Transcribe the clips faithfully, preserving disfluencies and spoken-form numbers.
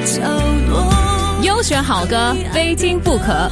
角落， 优选好歌，非听不可。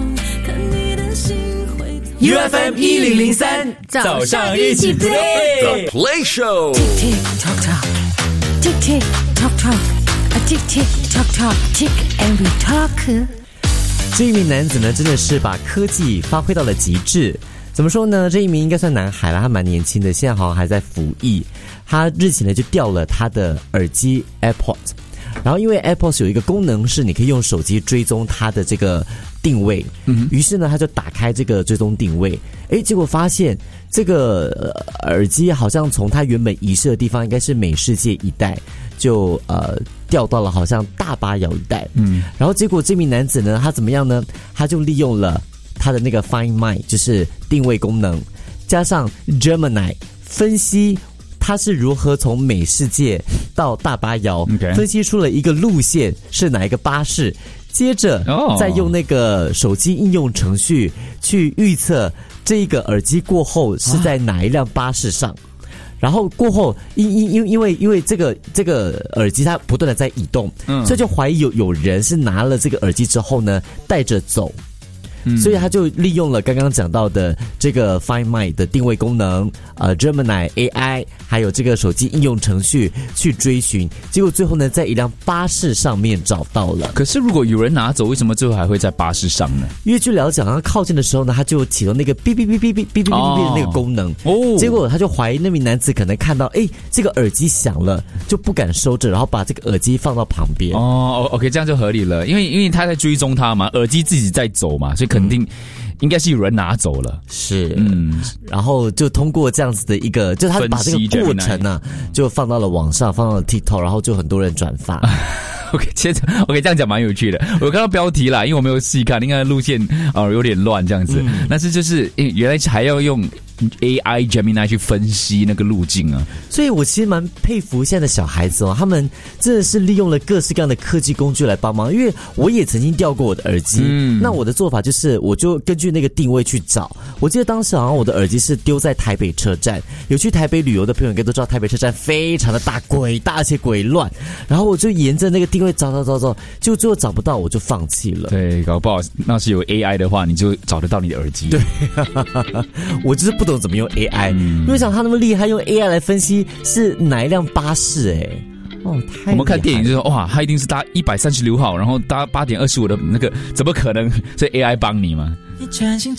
U F M 一零零三，早上一起 play The Play Show。 Tick tick tock tock, tick tick tock tock, a tick tick tock tock, tick and we talk。 这一名男子呢，真的是把科技发挥到了极致。怎么说呢？这一名应该算男孩啦，他蛮年轻的，现在好像还在服役。他日前呢就掉了他的耳机 AirPods， 然后因为 AirPods 有一个功能是你可以用手机追踪它的这个定位，嗯，于是呢他就打开这个追踪定位，诶，结果发现这个、呃、耳机好像从他原本遗失的地方，应该是美世界一带，就呃掉到了好像大巴窑一带，嗯，然后结果这名男子呢，他怎么样呢？他就利用了他的那个 Find My， 就是定位功能，加上 Gemini 分析他是如何从美世界到大巴窑， okay. 分析出了一个路线是哪一个巴士，接着再用那个手机应用程序去预测这个耳机过后是在哪一辆巴士上。然后过后，因因因因为因为这个这个耳机它不断的在移动，嗯，所以就怀疑有有人是拿了这个耳机之后呢带着走。所以他就利用了刚刚讲到的这个 Find My 的定位功能，呃 Gemini A I， 还有这个手机应用程序去追寻，结果最后呢在一辆巴士上面找到了。 可是如果有人拿走，为什么最后还会在巴士上呢？ 因为据了解，他靠近的时候呢，他就启动那个哔哔哔哔哔哔哔哔的那个功能，哦，结果他就怀疑那名男子可能看到，哎，这个耳机响了，就不敢收着，然后把这个耳机放到旁边。 哦 ，OK， 这样就合理了，因为因为他在追踪他嘛，耳机自己在走嘛，所以肯定应该是有人拿走了。 是，嗯，然后就通过这样子的一个，就他把这个过程呢、啊，就放到了网上，放到了 TikTok， 然后就很多人转发。 OK， 接着 OK， 这样讲蛮有趣的。我看到标题啦，因为我没有细看，应该路线啊、呃、有点乱这样子。嗯、但是就是原来还要用 A I Gemini 去分析那个路径啊。 所以我其实蛮佩服现在的小孩子哦，他们真的是利用了各式各样的科技工具来帮忙。因为我也曾经掉过我的耳机，嗯，那我的做法就是我就根据那个定位去找。我记得当时好像我的耳机是丢在台北车站，有去台北旅游的朋友应该都知道台北车站非常的大，鬼大而且鬼乱。然后我就沿着那个定位找找找找，结果最后找不到，我就放弃了。 对，搞不好那是有 A I 的话，你就找得到你的耳机。 对，我就是不懂怎么用 A I，嗯、因为想他那么厉害，用 A I 来分析是哪一辆巴士、欸，哎。哦，太我们看电影就说哇，他一定是搭一百三十六号，然后搭八点二十五的那个，怎么可能？所以 A I 帮你嘛。